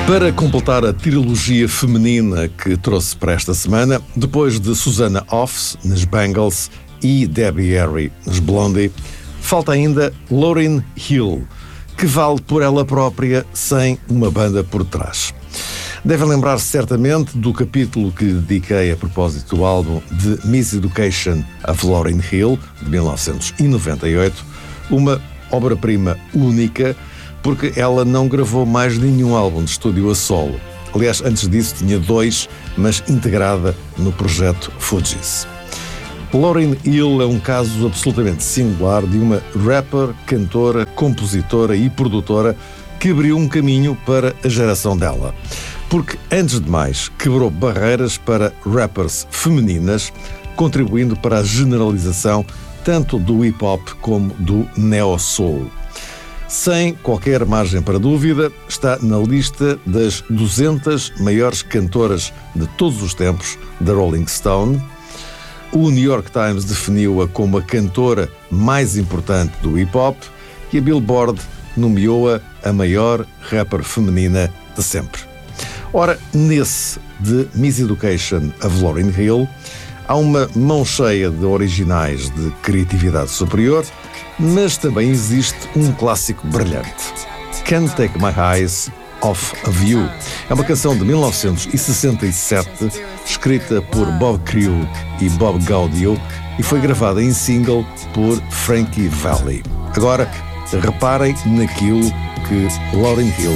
Para completar a trilogia feminina que trouxe para esta semana, depois de Susanna Hoffs, nas Bangles, e Debbie Harry, nos Blondie, falta ainda Lauryn Hill, que vale por ela própria sem uma banda por trás. Devem lembrar-se certamente do capítulo que dediquei a propósito do álbum The Miseducation of Lauryn Hill, de 1998, uma obra-prima única, porque ela não gravou mais nenhum álbum de estúdio a solo. Aliás, antes disso tinha 2, mas integrada no projeto Fugees. Lauryn Hill é um caso absolutamente singular de uma rapper, cantora, compositora e produtora que abriu um caminho para a geração dela. Porque, antes de mais, quebrou barreiras para rappers femininas, contribuindo para a generalização tanto do hip-hop como do neo-soul. Sem qualquer margem para dúvida, está na lista das 200 maiores cantoras de todos os tempos da Rolling Stone. O New York Times definiu-a como a cantora mais importante do hip-hop e a Billboard nomeou-a a maior rapper feminina de sempre. Ora, nesse The Miseducation of Lauryn Hill, há uma mão cheia de originais de criatividade superior, mas também existe um clássico brilhante. Can't Take My Eyes Off of You. É uma canção de 1967, escrita por Bob Crue e Bob Gaudio e foi gravada em single por Frankie Valli. Agora, reparem naquilo que Lauryn Hill